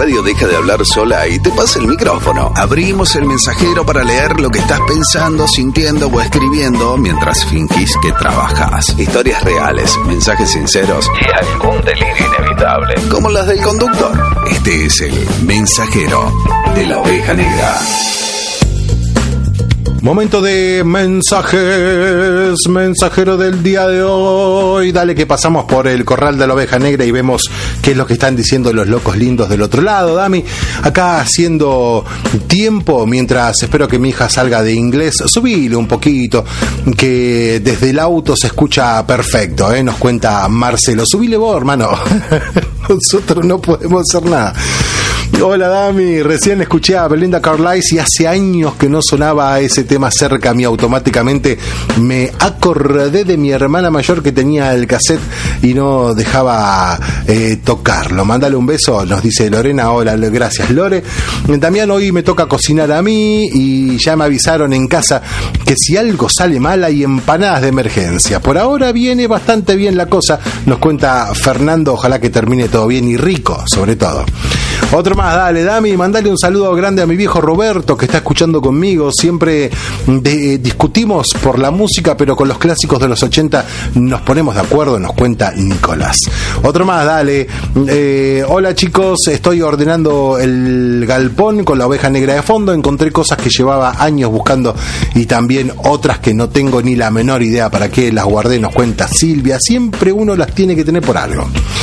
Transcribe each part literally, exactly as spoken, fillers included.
radio deja de hablar sola y te pasa el micrófono. Abrimos el mensajero para leer lo que estás pensando, sintiendo o escribiendo mientras fingís que trabajas. Historias reales, mensajes sinceros y algún delirio inevitable, como las del conductor. Este es el mensajero de la Oveja Negra. Momento de mensajes, mensajero del día de hoy. Dale que pasamos por el corral de la Oveja Negra y vemos qué es lo que están diciendo los locos lindos del otro lado. Dami, acá haciendo tiempo mientras espero que mi hija salga de inglés. Subile un poquito, que desde el auto se escucha perfecto, ¿eh? Nos cuenta Marcelo. Subile vos, hermano. Nosotros no podemos hacer nada. Hola Dami, recién escuché a Belinda Carlisle y hace años que no sonaba ese tema cerca a mí. Automáticamente me acordé de mi hermana mayor que tenía el cassette y no dejaba eh, tocarlo. Mándale un beso, nos dice Lorena. Hola, gracias Lore. También hoy me toca cocinar a mí y ya me avisaron en casa que si algo sale mal hay empanadas de emergencia. Por ahora viene bastante bien la cosa, nos cuenta Fernando. Ojalá que termine todo bien y rico, sobre todo. Otro más, dale, Dami, mandale un saludo grande a mi viejo Roberto que está escuchando conmigo. Siempre de, discutimos por la música, pero con los clásicos de los ochenta nos ponemos de acuerdo, nos cuenta Nicolás. Otro más, dale. Eh, hola chicos, estoy ordenando el galpón con la Oveja Negra de fondo. Encontré cosas que llevaba años buscando y también otras que no tengo ni la menor idea para qué las guardé, nos cuenta Silvia. Siempre uno las tiene que tener por algo.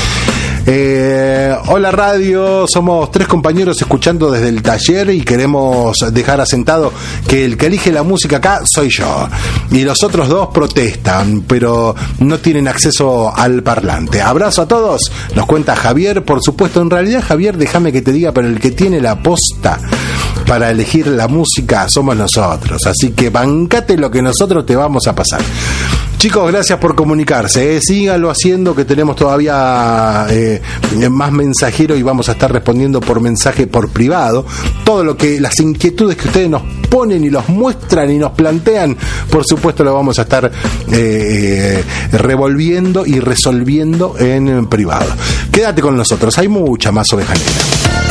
Eh, hola radio, somos tres compañeros escuchando desde el taller y queremos dejar asentado que el que elige la música acá soy yo y los otros dos protestan pero no tienen acceso al parlante. Abrazo a todos, nos cuenta Javier. Por supuesto, en realidad Javier, déjame que te diga, pero el que tiene la posta para elegir la música somos nosotros, así que bancate lo que nosotros te vamos a pasar. Chicos, gracias por comunicarse, ¿eh? Síganlo haciendo, que tenemos todavía eh, más mensajeros y vamos a estar respondiendo por mensaje por privado. Todo lo que, las inquietudes que ustedes nos ponen y los muestran y nos plantean, por supuesto lo vamos a estar eh, revolviendo y resolviendo en privado. Quédate con nosotros, hay mucha más Oveja Negra.